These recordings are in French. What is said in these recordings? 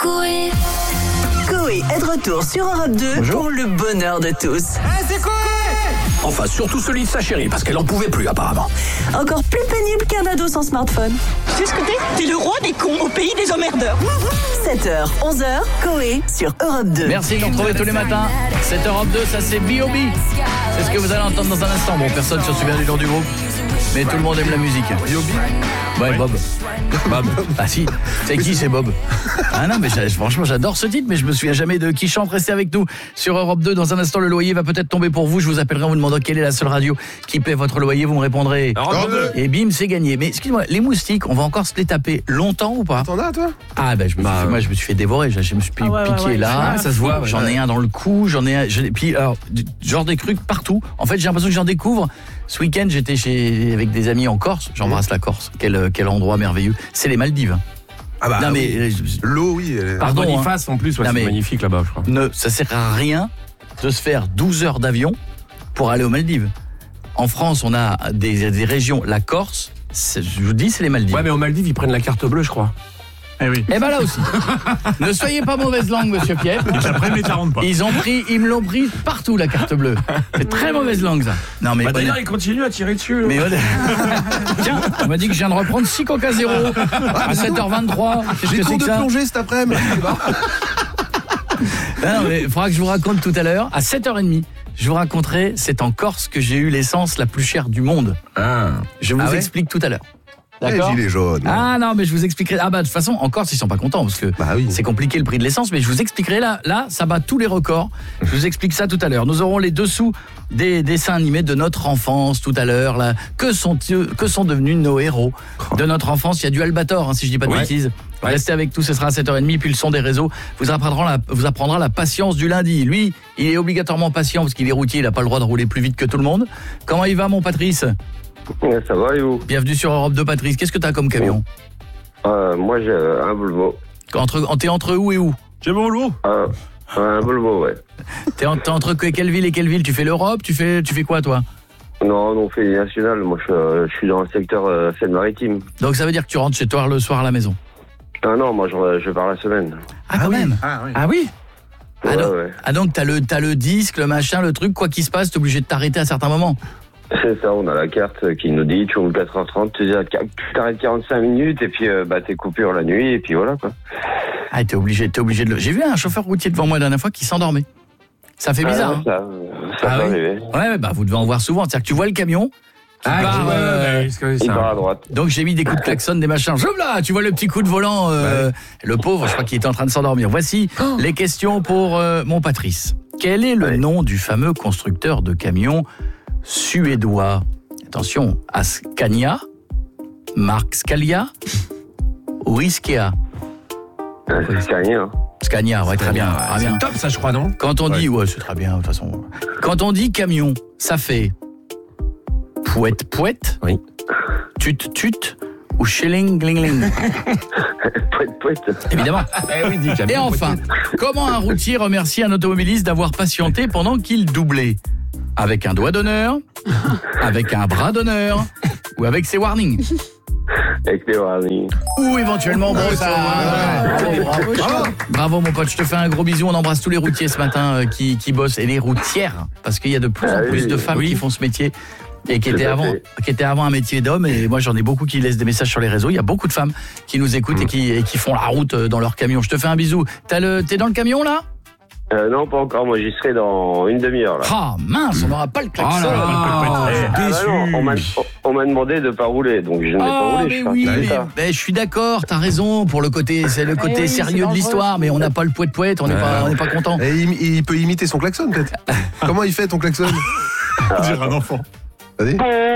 Coé est de retour sur Europe 2. Bonjour. Pour le bonheur de tous. C'est Coé. Enfin, surtout celui de sa chérie, parce qu'elle en pouvait plus apparemment. Encore plus pénible qu'un ado sans smartphone. C'est ce que t'es le roi des cons au pays des emmerdeurs. 7h, 11h, Coé sur Europe 2. Merci de nous retrouver tous les matins. C'est Europe 2, ça c'est B.O.B. C'est ce que vous allez entendre dans un instant. Bon, personne ne se souvient du nom du groupe, mais tout le monde aime la musique. B.O.B. Ouais, Bob. Bob. Ah si, c'est qui c'est Bob? Ah non, mais franchement j'adore ce titre, mais je me souviens jamais de qui chante. Restez avec nous sur Europe 2. Dans un instant, le loyer va peut-être tomber pour vous. Je vous appellerai en vous demandant quelle est la seule radio qui paie votre loyer. Vous me répondrez Europe 2. et bim, c'est gagné. Mais excuse-moi, les moustiques, on va encore se les taper longtemps ou pas? T'en as, toi? Ah ben moi je me suis fait dévorer, je me suis piqué là, ça se voit, j'en ai un dans le cou, puis alors genre des trucs partout. En fait, j'ai l'impression que j'en découvre. Ce week-end, j'étais avec des amis en Corse, j'embrasse la Corse. Quel endroit merveilleux. C'est les Maldives. Ah bah, non mais l'eau, oui. pardon, Boniface en plus, ouais, Non, c'est mais- magnifique là-bas, je crois. ça sert à rien de se faire 12 heures d'avion pour aller aux Maldives. En France, on a des régions, la Corse, je vous dis, c'est les Maldives. Ouais, mais aux Maldives, ils prennent la carte bleue, je crois. Eh oui. Et ben là aussi. Ne soyez pas mauvaise langue, monsieur Pierre. Après, mais ça rentre pas. Ils me l'ont pris partout, la carte bleue. C'est très mauvaise langue, ça. Non, mais D'ailleurs, ils continuent à tirer dessus. mais tiens, on m'a dit que je viens de reprendre 6 Coca 0 à 7h23. Qu'est-ce J'ai que c'est cours que de ça? plongée cet après-midi. Non, mais il faudra que je vous raconte tout à l'heure. À 7h30, je vous raconterai, c'est en Corse que j'ai eu l'essence la plus chère du monde. Je vous explique tout à l'heure. D'accord? Gilet jaune. Ah non, mais je vous expliquerai. Ah bah de toute façon, en Corse, ils sont pas contents parce que Bah oui. c'est compliqué le prix de l'essence, mais je vous expliquerai là, ça bat tous les records. Je vous explique ça tout à l'heure. Nous aurons les dessous des dessins animés de notre enfance tout à l'heure. Là, que sont devenus nos héros de notre enfance? Il y a du Albator, hein, si je dis pas de bêtises. Restez avec tout, ce sera à 7h30, puis le son des réseaux vous apprendra la patience du lundi. Lui, il est obligatoirement patient parce qu'il est routier, il n'a pas le droit de rouler plus vite que tout le monde. Comment il va, mon Patrice? Ça va et vous? Bienvenue sur Europe 2, Patrice. Qu'est-ce que t'as comme camion? Moi j'ai un Volvo. T'es entre où et où? J'ai mon lot. Un Volvo, ouais. T'es entre quelle ville et quelle ville? Tu fais l'Europe? Tu fais quoi, toi? Non, on fait les nationales. Moi je suis dans le secteur Seine-Maritime. Donc ça veut dire que tu rentres chez toi le soir à la maison? Ah non, moi je pars la semaine. Ah, quand même? Ah oui. Ah, donc, Ouais. ah, donc t'as le disque, le machin, le truc, quoi qu'il se passe, t'es obligé de t'arrêter à certains moments. C'est ça, on a la carte qui nous dit tu roules 4h30, tu t'arrêtes 45 minutes et puis t'es coupure la nuit et puis voilà quoi. Ah, t'es obligé de le... J'ai vu un chauffeur routier devant moi la dernière fois qui s'endormait. Ça fait bizarre, hein? Ça Ah peut oui. arriver. Ouais, bah vous devez en voir souvent. C'est-à-dire que tu vois le camion qui part, Il part à droite. donc j'ai mis des coups de klaxon, des machins. Joum là, tu vois le petit coup de volant. Le pauvre, je crois qu'il était en train de s'endormir. Voici les questions pour mon Patrice. Quel est le nom du fameux constructeur de camions suédois? Attention, Ascania, Mark Scalia ou Iskea? C'est gagné, hein. Scania, ouais, très bien. Très bien. C'est top, ça, je crois, non? Quand on dit, ouais, c'est très bien, de toute façon. Quand on dit camion, ça fait pouette pouette, Oui. tut tut ou shilling gling ling. Pouette. Évidemment. Eh oui, dit camion. Et enfin, comment un routier remercie un automobiliste d'avoir patienté pendant qu'il doublait? Avec un doigt d'honneur, avec un bras d'honneur ou avec ses warnings? Avec les warnings. Ou éventuellement bravo mon pote, je te fais un gros bisou. On embrasse tous les routiers ce matin qui bossent, et les routières, parce qu'il y a de plus en plus de femmes qui font ce métier et qui était avant un métier d'homme. Et moi j'en ai beaucoup qui laissent des messages sur les réseaux. Il y a beaucoup de femmes qui nous écoutent et qui font la route dans leur camion. Je te fais un bisou. T'es dans le camion là? Non, pas encore. Moi, j'y serai dans une demi-heure là. Ah mince, on n'aura pas le klaxon. Oh là là, déçu. Non, on m'a demandé de pas rouler, donc je n'ai pas roulé. Mais je oui, pense. mais je suis d'accord, t'as raison pour le côté, c'est le côté sérieux de l'histoire, mais on n'a pas le poète, on n'est pas content. Et il peut imiter son klaxon, peut-être. Comment il fait ton klaxon? Dire un enfant. Vas-y.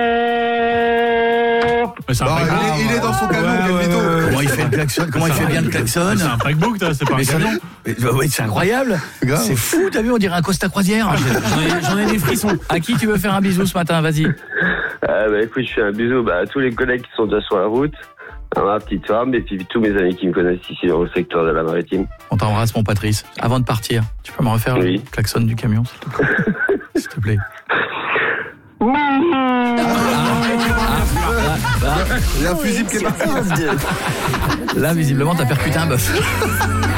C'est un Non, paquebot. il est dans son camion, Calvito. Comment il fait le klaxon? Comment il fait bien le klaxon? C'est un paquebot, c'est pas un Mais camion. oui, c'est incroyable. Grave. C'est fou, t'as vu, on dirait un Costa Croisière. J'en ai des frissons. À qui tu veux faire un bisou ce matin? Vas-y. Écoute, je fais un bisou à tous les collègues qui sont déjà sur la route, à ma petite femme et puis tous mes amis qui me connaissent ici dans le secteur de la Maritime. On t'embrasse, mon Patrice. Avant de partir, tu peux me refaire le klaxon du camion, s'il te plaît? S'il te plaît. Il y a un fusible qui est parti. Là, visiblement, t'as percuté un bœuf.